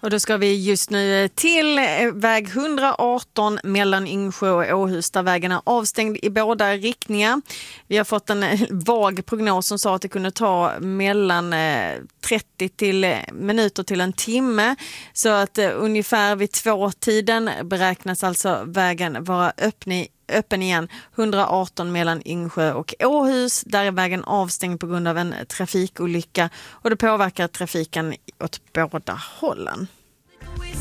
Och då ska vi just nu till väg 118 mellan Yngsjö och Åhus där vägen är avstängd i båda riktningar. Vi har fått en vag prognos som sa att det kunde ta mellan 30 minuter till en timme. Så att ungefär vid 2-tiden beräknas alltså vägen vara öppen igen. 118 mellan Yngsjö och Åhus. Där är vägen avstängd på grund av en trafikolycka och det påverkar trafiken åt båda hållen.